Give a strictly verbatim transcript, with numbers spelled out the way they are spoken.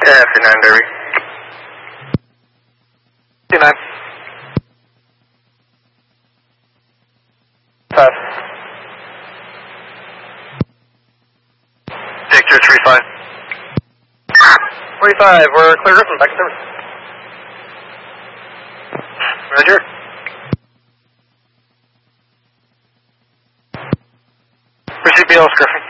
Yeah, fifty-nine Derby. fifty-nine. Five. Victor three five. forty-five, we're clear Griffin, back in service. Roger. Receive B L S Griffin.